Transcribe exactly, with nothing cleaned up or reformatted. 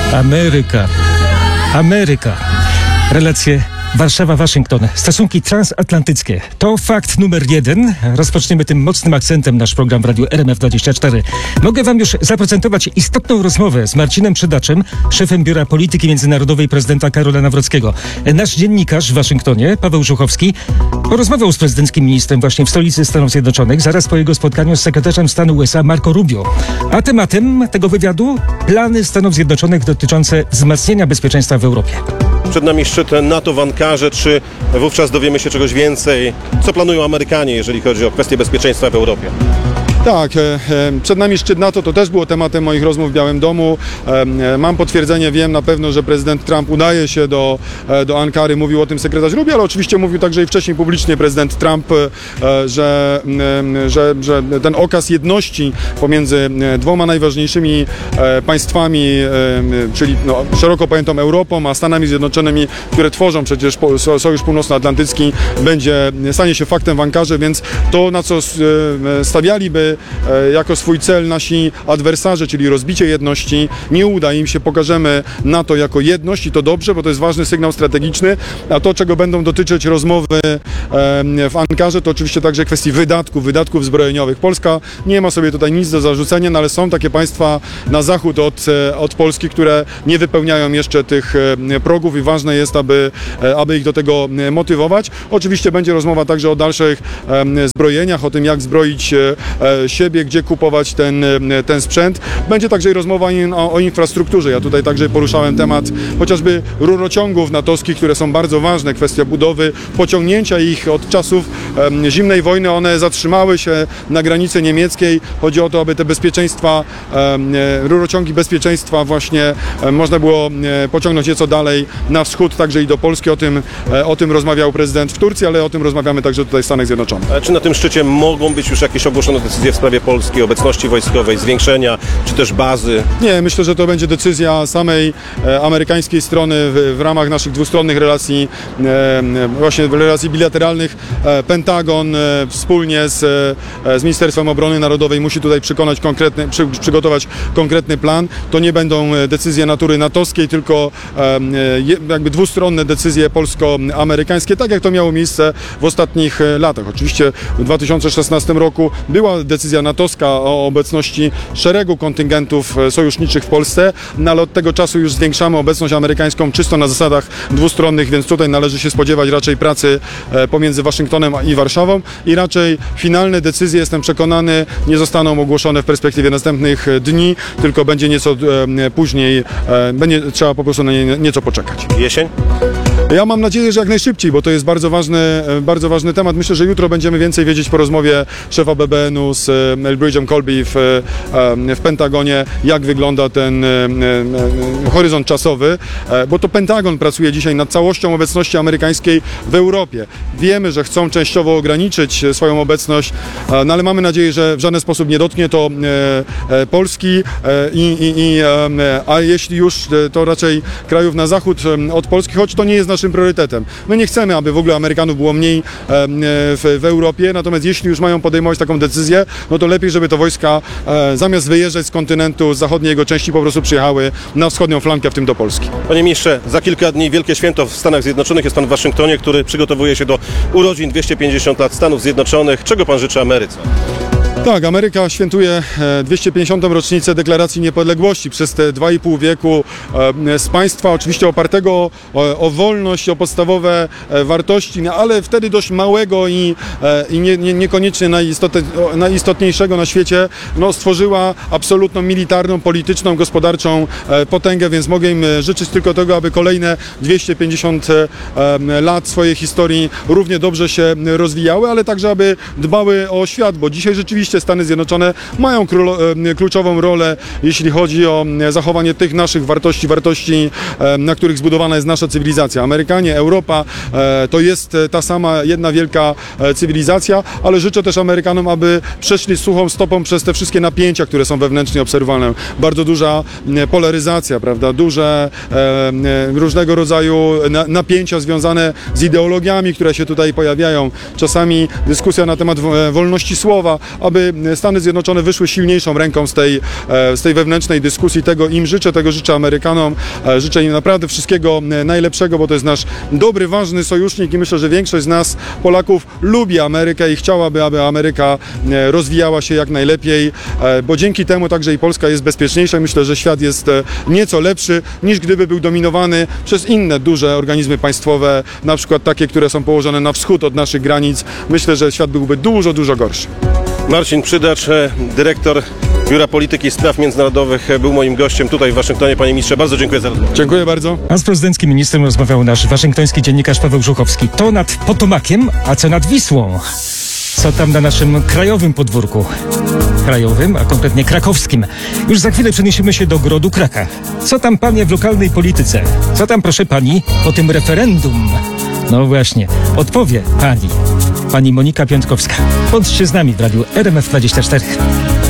Ameryka. Ameryka. Relacje Warszawa-Waszyngton. Stosunki transatlantyckie. To fakt numer jeden. Rozpoczniemy tym mocnym akcentem nasz program w Radiu R M F dwadzieścia cztery. Mogę wam już zaprezentować istotną rozmowę z Marcinem Przydaczem, szefem Biura Polityki Międzynarodowej prezydenta Karola Nawrockiego. Nasz dziennikarz w Waszyngtonie, Paweł Żuchowski, porozmawiał z prezydenckim ministrem właśnie w stolicy Stanów Zjednoczonych, zaraz po jego spotkaniu z sekretarzem stanu U S A Marco Rubio. A tematem tego wywiadu plany Stanów Zjednoczonych dotyczące wzmacniania bezpieczeństwa w Europie. Przed nami szczyt NATO w Ankarze. Czy wówczas dowiemy się czegoś więcej? Co planują Amerykanie, jeżeli chodzi o kwestie bezpieczeństwa w Europie? Tak, przed nami szczyt NATO, to też było tematem moich rozmów w Białym Domu. Mam potwierdzenie, wiem na pewno, że prezydent Trump udaje się do, do Ankary, mówił o tym sekretarz Rubio, ale oczywiście mówił także i wcześniej publicznie prezydent Trump, że, że, że ten okaz jedności pomiędzy dwoma najważniejszymi państwami, czyli no, szeroko pojętą Europą, a Stanami Zjednoczonymi, które tworzą przecież Sojusz Północnoatlantycki, będzie, stanie się faktem w Ankarze, więc to, na co stawialiby jako swój cel nasi adwersarze, czyli rozbicie jedności, nie uda im się, pokażemy NATO jako jedność i to dobrze, bo to jest ważny sygnał strategiczny, a to, czego będą dotyczyć rozmowy w Ankarze, to oczywiście także kwestii wydatków, wydatków zbrojeniowych. Polska nie ma sobie tutaj nic do zarzucenia, no ale są takie państwa na zachód od, od Polski, które nie wypełniają jeszcze tych progów i ważne jest, aby, aby ich do tego motywować. Oczywiście będzie rozmowa także o dalszych zbrojeniach, o tym, jak zbroić siebie, gdzie kupować ten, ten sprzęt. Będzie także i rozmowa o, o infrastrukturze. Ja tutaj także poruszałem temat chociażby rurociągów natowskich, które są bardzo ważne, kwestia budowy, pociągnięcia ich od czasów um, zimnej wojny. One zatrzymały się na granicy niemieckiej. Chodzi o to, aby te bezpieczeństwa, um, rurociągi bezpieczeństwa właśnie um, można było um, pociągnąć nieco dalej na wschód, także i do Polski. O tym, o tym rozmawiał prezydent w Turcji, ale o tym rozmawiamy także tutaj w Stanach Zjednoczonych. A czy na tym szczycie mogą być już jakieś ogłoszone decyzje w sprawie Polski, obecności wojskowej, zwiększenia, czy też bazy? Nie, myślę, że to będzie decyzja samej e, amerykańskiej strony w, w ramach naszych dwustronnych relacji, e, właśnie relacji bilateralnych. E, Pentagon e, wspólnie z, e, z Ministerstwem Obrony Narodowej musi tutaj przekonać konkretny, przy, przygotować konkretny plan. To nie będą decyzje natury natowskiej, tylko e, jakby dwustronne decyzje polsko-amerykańskie, tak jak to miało miejsce w ostatnich latach. Oczywiście w dwa tysiące szesnastym roku była decyzja natowska o obecności szeregu kontyngentów sojuszniczych w Polsce, no ale od tego czasu już zwiększamy obecność amerykańską czysto na zasadach dwustronnych, więc tutaj należy się spodziewać raczej pracy pomiędzy Waszyngtonem i Warszawą i raczej finalne decyzje, jestem przekonany, nie zostaną ogłoszone w perspektywie następnych dni, tylko będzie nieco później, będzie trzeba po prostu na nie nieco poczekać. Jesień? Ja mam nadzieję, że jak najszybciej, bo to jest bardzo ważny, bardzo ważny temat. Myślę, że jutro będziemy więcej wiedzieć po rozmowie szefa B B N u z Elbridge'em Colby w, w Pentagonie, jak wygląda ten horyzont czasowy, bo to Pentagon pracuje dzisiaj nad całością obecności amerykańskiej w Europie. Wiemy, że chcą częściowo ograniczyć swoją obecność, no ale mamy nadzieję, że w żaden sposób nie dotknie to Polski, i, i, i, a jeśli już, to raczej krajów na zachód od Polski, choć to nie jest naszym priorytetem. My nie chcemy, aby w ogóle Amerykanów było mniej w, w Europie, natomiast jeśli już mają podejmować taką decyzję, no to lepiej, żeby te wojska zamiast wyjeżdżać z kontynentu, z zachodniej jego części, po prostu przyjechały na wschodnią flankę, w tym do Polski. Panie ministrze, za kilka dni wielkie święto w Stanach Zjednoczonych. Jest pan w Waszyngtonie, który przygotowuje się do urodzin dwieście pięćdziesiąt lat Stanów Zjednoczonych. Czego pan życzy Ameryce? Tak, Ameryka świętuje dwieście pięćdziesiątą rocznicę Deklaracji Niepodległości. Przez te dwa i pół wieku z państwa oczywiście opartego o, o wolność, o podstawowe wartości, ale wtedy dość małego i, i nie, nie, niekoniecznie najistot, najistotniejszego na świecie, no, stworzyła absolutną militarną, polityczną, gospodarczą potęgę, więc mogę im życzyć tylko tego, aby kolejne dwieście pięćdziesiąt lat swojej historii równie dobrze się rozwijały, ale także aby dbały o świat, bo dzisiaj rzeczywiście Stany Zjednoczone mają kluczową rolę, jeśli chodzi o zachowanie tych naszych wartości, wartości, na których zbudowana jest nasza cywilizacja. Amerykanie, Europa, to jest ta sama jedna wielka cywilizacja, ale życzę też Amerykanom, aby przeszli suchą stopą przez te wszystkie napięcia, które są wewnętrznie obserwowalne. Bardzo duża polaryzacja, prawda? Duże różnego rodzaju napięcia związane z ideologiami, które się tutaj pojawiają. Czasami dyskusja na temat wolności słowa, aby żeby Stany Zjednoczone wyszły silniejszą ręką z tej, e, z tej wewnętrznej dyskusji. Tego im życzę, tego życzę Amerykanom. E, życzę im naprawdę wszystkiego e, najlepszego, bo to jest nasz dobry, ważny sojusznik i myślę, że większość z nas, Polaków, lubi Amerykę i chciałaby, aby Ameryka e, rozwijała się jak najlepiej, e, bo dzięki temu także i Polska jest bezpieczniejsza. Myślę, że świat jest e, nieco lepszy, niż gdyby był dominowany przez inne duże organizmy państwowe, na przykład takie, które są położone na wschód od naszych granic. Myślę, że świat byłby dużo, dużo gorszy. Marcin Przydacz, e, dyrektor Biura Polityki i Spraw Międzynarodowych, e, był moim gościem tutaj w Waszyngtonie. Panie ministrze, bardzo dziękuję za rozmowę. Dziękuję bardzo. A z prezydenckim ministrem rozmawiał nasz waszyngtoński dziennikarz Paweł Żuchowski. To nad Potomakiem, a co nad Wisłą? Co tam na naszym krajowym podwórku? Krajowym, a konkretnie krakowskim. Już za chwilę przeniesiemy się do Grodu Kraka. Co tam, panie, w lokalnej polityce? Co tam, proszę pani, po tym referendum? No właśnie, odpowie pani, pani Monika Piątkowska. Bądźcie z nami w radiu R M F dwadzieścia cztery.